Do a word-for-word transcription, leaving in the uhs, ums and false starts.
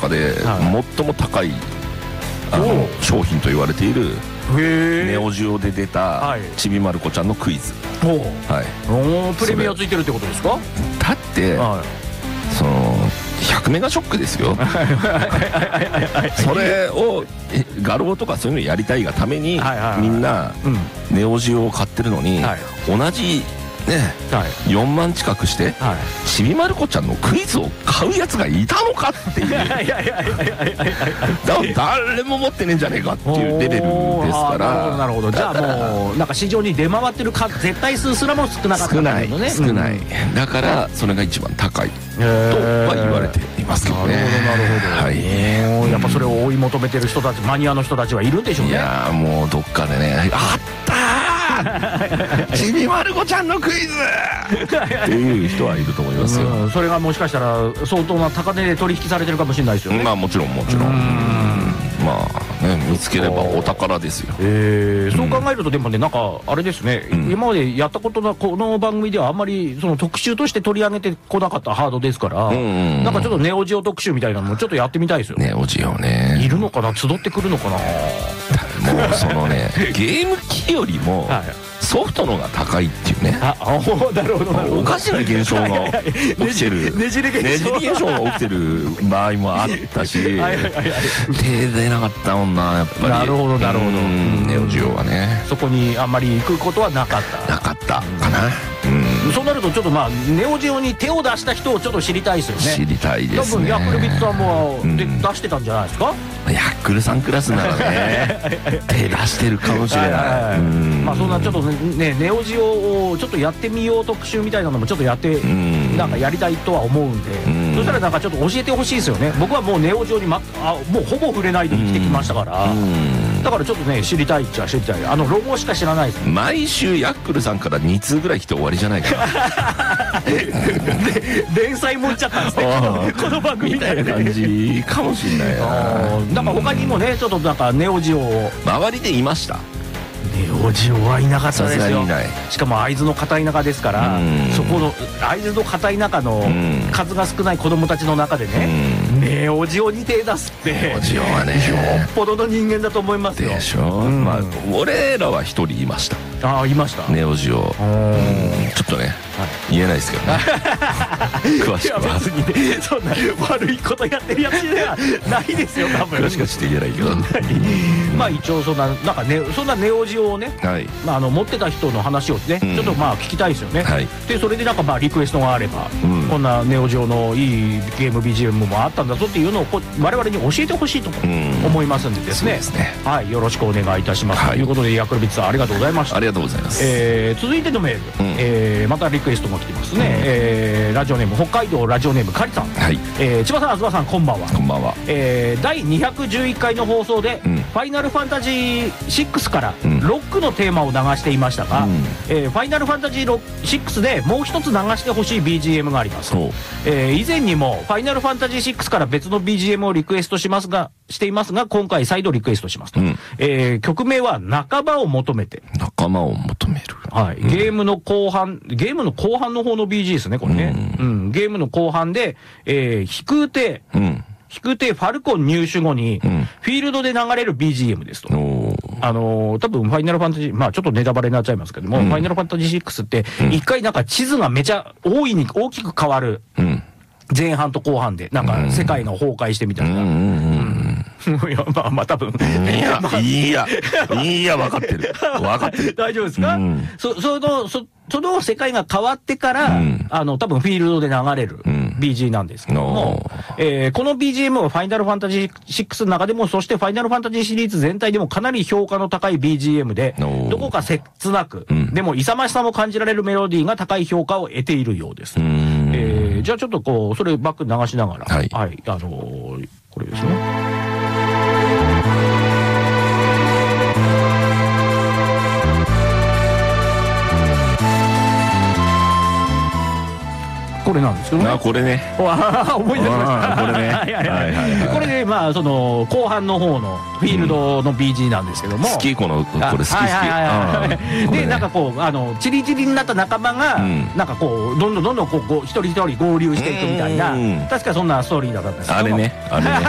中で最も高いあの商品と言われているネオジオで出たちびまる子ちゃんのクイズ。 はい、プレミアついてるってことですか？ だってそのひゃくメガショックですよ。それを画廊とかそういうのやりたいがためにみんなネオジオを買ってるのに、同じねよんまん近くしてちびまる子ちゃんのクイズを買うやつがいたのかっていう、誰も持ってねえんじゃねえかっていうレベルですから。 なるほど。じゃあもうなんか市場に出回ってるか絶対数すらも少なかった少ない少ない。だからそれが一番高いとは言われていますけどね。 なるほどなるほど。はい。やっぱそれを追い求めてる人たち、マニアの人たちはいるんでしょうね。 いやもうどっかでね、あったーちびまる子ちゃんのクイズっていう人はいると思いますよ。 それがもしかしたら相当な高値で取引されてるかもしれないですよね。 まあもちろんもちろん。まあね、見つければお宝ですよ。 ええ、そう考えるとでもね、なんかあれですね、今までやったことなこの番組ではあんまりその特集として取り上げてこなかったハードですから、なんかちょっとネオジオ特集みたいなのもちょっとやってみたいですよ。 ネオジオね。 いるのかな、集ってくるのかな。 もうそのね、ゲーム機よりもソフトのが高いっていうね。 あ、なるほどなるほど。 おかしな現象が起きてる、 ねじれ現象現象が起きてる場合もあったし、手出なかったもんな、やっぱり。 なるほどなるほど。 ネオジオはね、 そこにあんまり行くことはなかったなかったかな。 そうなるとちょっとまあネオジオに手を出した人をちょっと知りたいですよね。 知りたいですね。 多分ヤックルビッツさんも出してたんじゃないですか。 ヤックルさんクラスならね手出してるかもしれない。 まあそんなちょっとね、ネオジオをちょっとやってみよう特集みたいなのもちょっとやってなんかやりたいとは思うんで、そしたらなんかちょっと教えてほしいですよね。僕はもうネオジオにまあもうほぼ触れないで生きてきましたから、だからちょっとね知りたいっちゃ知りたい。あのロゴしか知らないです。 毎週ヤックルさんからに通ぐらい来て終わりじゃないかな。 連載もんちゃったんですねこの番組みたいな感じかもしれないな。 なんか他にもねちょっとなんかネオジオを周りでいました。 ネオジオはいなかったですよ。しかも会津の片田舎ですから、そこの会津の片田舎の数が少ない子供たちの中でね、ネオジオに手出すってネオジオはねよっぽどの人間だと思いますよ。 でしょ。まあ俺らは一人いました。 ああ、いました。 ネオジオちょっとね言えないですけどね詳しくは。 別にねそんな悪いことやってるやつではないですよ多分。 詳しくはして言えないけどまあ一応そんななんかね、そんなネオジオをね、まああの持ってた人の話をねちょっとまあ聞きたいですよね。でそれでなんかまあリクエストがあればこんなネオジオのいいゲーム ビージーエム もあったんだぞっていうのを我々に教えてほしいと思いますんでですね、はい、よろしくお願いいたしますということで、ヤクルビッツさんありがとうございました。 ありがとうございます。 えー、続いてのメール、うんえー、またリクエストも来てますね、うんえー、ラジオネーム北海道ラジオネームカリさん、はいえー、千葉さん東さんこんばんは。 こんばんは。 えー、だいにひゃくじゅういっかいの放送で、うん、ファイナルファンタジーシックスからロックのテーマを流していましたが、うんえー、ファイナルファンタジーシックスでもう一つ流してほしい ビージーエム があります。えー、以前にもファイナルファンタジーシックスから別の ビージーエム をリクエストしますがしていますが今回再度リクエストしますと、うんえー、曲名は仲間を求めて。 仲間を求める。 はい、うん、ゲームの後半ゲームの後半の方の ビージー ですねこれね、うんうん、ゲームの後半で、えー、飛空艇、うん、飛空艇ファルコン入手後に、うん、フィールドで流れる ビージーエム ですと。あのー、多分ファイナルファンタジーまあちょっとネタバレになっちゃいますけども、うん、ファイナルファンタジーシックスって一回なんか地図がめちゃ大いに大きく変わる、うん前半と後半でなんか世界が崩壊してみたいな。いやまあまあ多分いやいやいや分かってる分かってる大丈夫ですか。そそのそその世界が変わってからあの多分フィールドで流れる ビージー なんですけども、えこの ビージーエム はファイナルファンタジーシックスの中でもそしてファイナルファンタジーシリーズ全体でもかなり評価の高い ビージーエム でどこか切なくでも勇ましさも感じられるメロディーが高い評価を得ているようです。えー、じゃあちょっとこうそれバック流しながら、はい、はい、あのー、これですね。これなんですけどね。 あ、これね。 思い出しました。 これね。 これでまあその後半の方のフィールドの ビージー なんですけども。 好きこのこれ好き好き。 でなんかこうあのチリチリになった仲間がなんかこうどんどんどんどんこう一人一人合流していくみたいな確かそんなストーリーだったんですけど。 あれね。あれね。